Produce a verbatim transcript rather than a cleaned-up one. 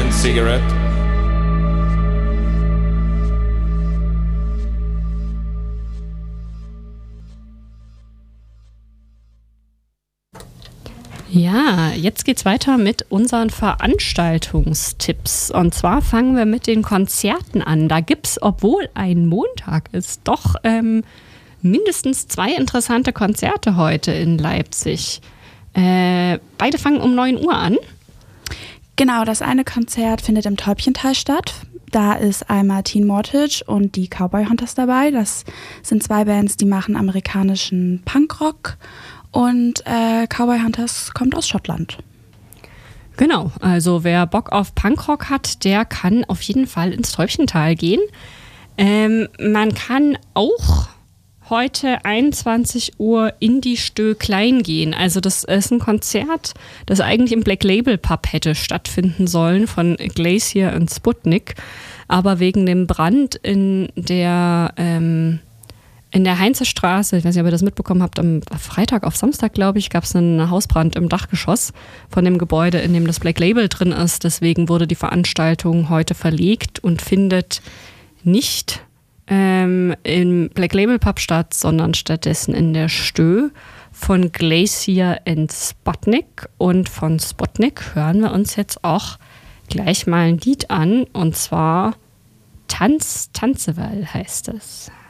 and cigarette. Ja, jetzt geht's weiter mit unseren Veranstaltungstipps. Und zwar fangen wir mit den Konzerten an. Da gibt's, obwohl ein Montag ist, doch ähm, mindestens zwei interessante Konzerte heute in Leipzig. Äh, beide fangen um neun Uhr an. Genau, das eine Konzert findet im Täubchental statt. Da ist einmal Teen Mortage und die Cowboy Hunters dabei. Das sind zwei Bands, die machen amerikanischen Punkrock. Und äh, Cowboy Hunters kommt aus Schottland. Genau, also wer Bock auf Punkrock hat, der kann auf jeden Fall ins Täubchental gehen. Ähm, man kann auch heute einundzwanzig Uhr in die Stö Klein gehen. Also das ist ein Konzert, das eigentlich im Black Label Pub hätte stattfinden sollen von Glacier und Sputnik. Aber wegen dem Brand in der... Ähm, In der Heinzestraße, ich weiß nicht, ob ihr das mitbekommen habt, am Freitag auf Samstag, glaube ich, gab es einen Hausbrand im Dachgeschoss von dem Gebäude, in dem das Black Label drin ist. Deswegen wurde die Veranstaltung heute verlegt und findet nicht ähm, im Black Label Pub statt, sondern stattdessen in der Stö von Glacier and Sputnik. Und von Sputnik hören wir uns jetzt auch gleich mal ein Lied an, und zwar Tanz, Tanzeval heißt es.